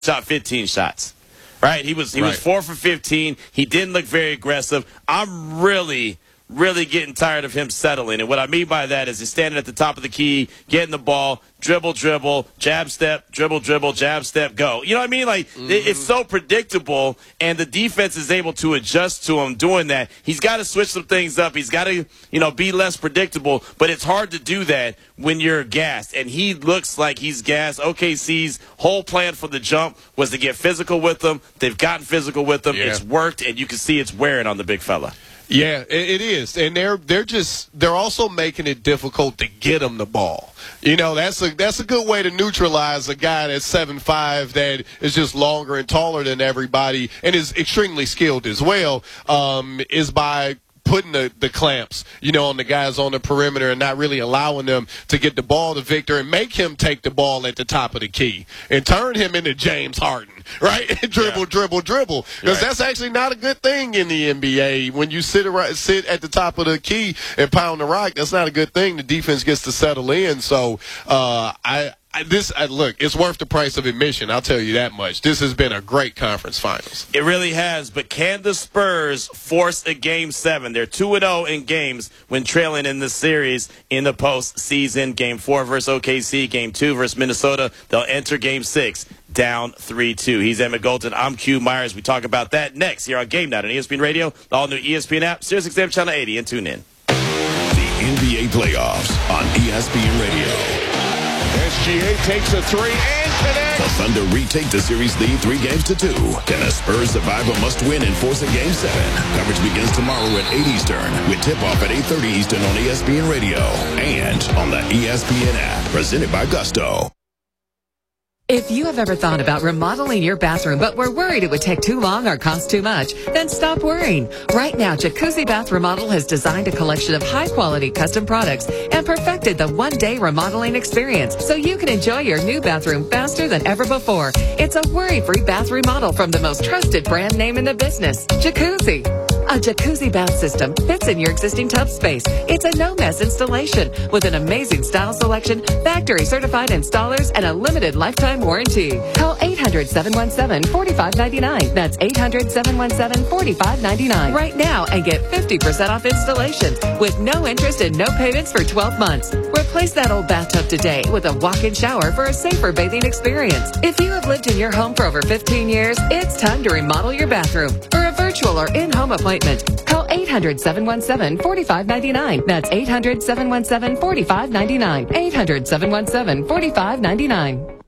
shot 15 shots. Right? He was 4 for 15. He didn't look very aggressive. I'm really getting tired of him settling. And what I mean by that is he's standing at the top of the key, getting the ball, dribble, jab step, dribble, jab step, go. You know what I mean? Like, it's so predictable, and the defense is able to adjust to him doing that. He's got to switch some things up. He's got to, be less predictable, but it's hard to do that when you're gassed, and he looks like he's gassed. OKC's whole plan for the jump was to get physical with him. They've gotten physical with him. Yeah. It's worked, and you can see it's wearing on the big fella. Yeah, it is, and they're also making it difficult to get him the ball. That's a good way to neutralize a guy that's 7'5" that is just longer and taller than everybody and is extremely skilled as well. Is by putting the clamps, on the guys on the perimeter and not really allowing them to get the ball to Victor and make him take the ball at the top of the key and turn him into James Harden, right? dribble. Because that's actually not a good thing in the NBA. When you sit at the top of the key and pound the rock, that's not a good thing. The defense gets to settle in. So look, it's worth the price of admission. I'll tell you that much. This has been a great conference finals. It really has. But can the Spurs force a Game 7? They're 2-0 in games when trailing in the series in the postseason. Game 4 versus OKC. Game 2 versus Minnesota. They'll enter Game 6 down 3-2. He's Emmett Golden. I'm Q Myers. We talk about that next here on Game Night on ESPN Radio, the all-new ESPN app, SiriusXM Channel 80, and tune in. The NBA playoffs on ESPN Radio. SGA takes a three and connects. The Thunder retake the series lead 3-2. Can the Spurs survive a must-win and force a Game 7? Coverage begins tomorrow at 8 Eastern with tip-off at 8:30 Eastern on ESPN Radio and on the ESPN app. Presented by Gusto. If you have ever thought about remodeling your bathroom but were worried it would take too long or cost too much, then stop worrying. Right now, Jacuzzi Bath Remodel has designed a collection of high-quality custom products and perfected the one-day remodeling experience so you can enjoy your new bathroom faster than ever before. It's a worry-free bath remodel from the most trusted brand name in the business, Jacuzzi. A jacuzzi bath system fits in your existing tub space. It's a no-mess installation with an amazing style selection, factory-certified installers, and a limited lifetime warranty. Call 800-717-4599. That's 800-717-4599 right now and get 50% off installation with no interest and no payments for 12 months. Replace that old bathtub today with a walk-in shower for a safer bathing experience. If you have lived in your home for over 15 years, it's time to remodel your bathroom. For a virtual or in-home appointment, call 800-717-4599. That's 800-717-4599. 800-717-4599.